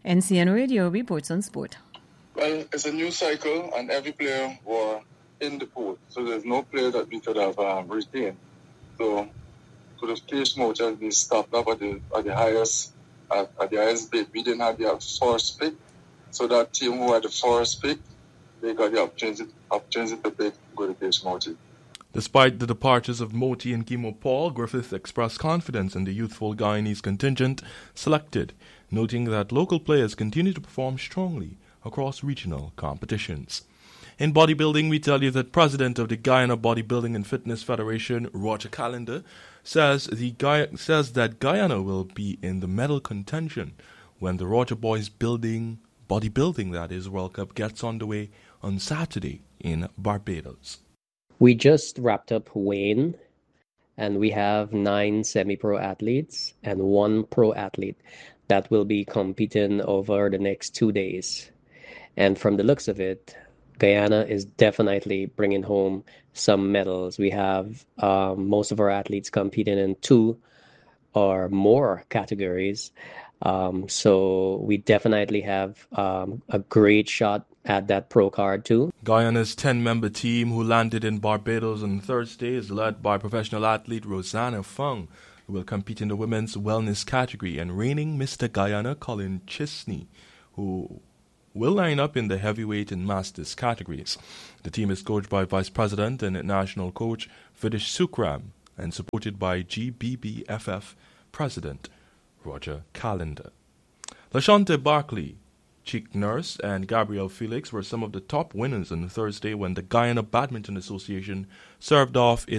NCN Radio reports on sport. Well, it's a new cycle, and every player were in the pool, so there's no player that we could have retained. So the case mode has been stopped up at the highest bid. We didn't have the first pick, so that team who had the first pick, they got the opportunity to pick go to case mode. Despite the departures of Moti and Kimo Paul, Griffith expressed confidence in the youthful Guyanese contingent selected, noting that local players continue to perform strongly across regional competitions. In bodybuilding, we tell you that President of the Guyana Bodybuilding and Fitness Federation, Roger Callender, says that Guyana will be in the medal contention when the Roger Boys bodybuilding World Cup gets underway on Saturday in Barbados. We just wrapped up Wayne, and we have 9 semi-pro athletes and 1 pro athlete that will be competing over the next 2 days. And from the looks of it, Guyana is definitely bringing home some medals. We have most of our athletes competing in 2 or more categories. So we definitely have a great shot at that pro card too. Guyana's 10-member team who landed in Barbados on Thursday is led by professional athlete Rosanna Fung, who will compete in the women's wellness category, and reigning Mr. Guyana Colin Chisney, who will line up in the heavyweight and masters categories. The team is coached by Vice President and national coach Vidish Sukram and supported by GBBFF President Roger Callender. Lashonte Barkley, Cheek Nurse, and Gabrielle Felix were some of the top winners on Thursday when the Guyana Badminton Association served off its